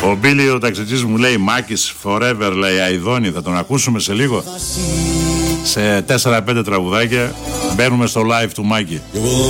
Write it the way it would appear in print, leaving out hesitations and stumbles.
Ο Μπίλι ο ταξιτζής μου λέει Μάκης Forever, λέει Αηδόνη. Θα τον ακούσουμε σε λίγο. Σε 4-5 τραγουδάκια μπαίνουμε στο live του Μάκη.